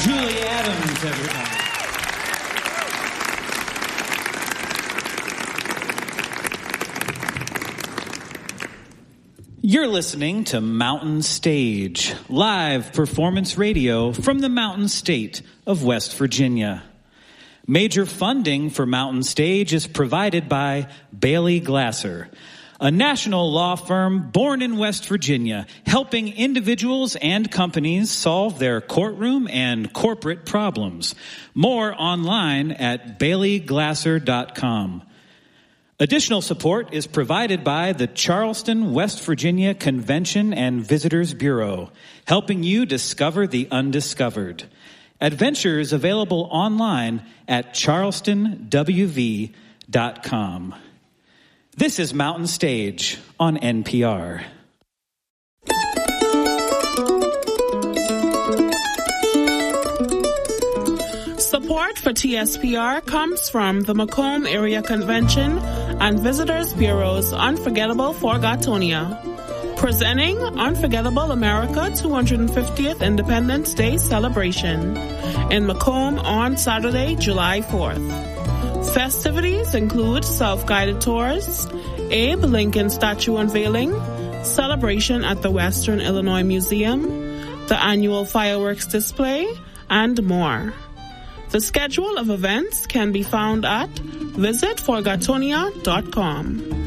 Julie Adams, everybody. You're listening to Mountain Stage, live performance radio from the Mountain State of West Virginia. Major funding for Mountain Stage is provided by Bailey Glasser, a national law firm born in West Virginia, helping individuals and companies solve their courtroom and corporate problems. More online at baileyglasser.com. Additional support is provided by the Charleston, West Virginia Convention and Visitors Bureau, helping you discover the undiscovered. Adventures available online at charlestonwv.com. This is Mountain Stage on NPR. Support for TSPR comes from the Macomb Area Convention and Visitors Bureau's Unforgettable Forgotonia, presenting Unforgettable America 250th Independence Day celebration in Macomb on Saturday, July 4th. Festivities include self-guided tours, Abe Lincoln statue unveiling, celebration at the Western Illinois Museum, the annual fireworks display, and more. The schedule of events can be found at visitforgotonia.com.